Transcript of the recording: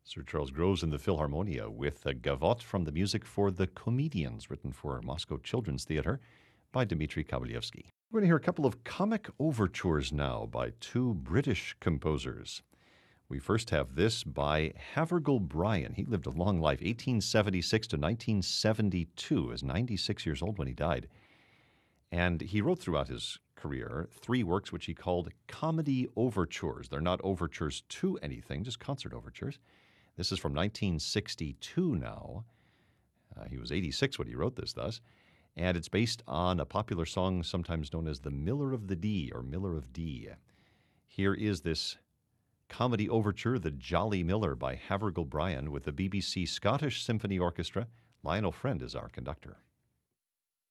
Sir Charles Groves in the Philharmonia with a gavotte from the music for The Comedians, written for Moscow Children's Theatre by Dmitri Kabalevsky. We're going to hear a couple of comic overtures now by two British composers. We first have this by Havergal Brian. He lived a long life, 1876 to 1972. He was 96 years old when he died. And he wrote throughout his career 3 works which he called comedy overtures. They're not overtures to anything, just concert overtures. This is from 1962 now. He was 86 when he wrote this, thus. And it's based on a popular song sometimes known as The Miller of the Dee or Miller of Dee. Here is this comedy overture, The Jolly Miller by Havergal Brian with the BBC Scottish Symphony Orchestra. Lionel Friend is our conductor.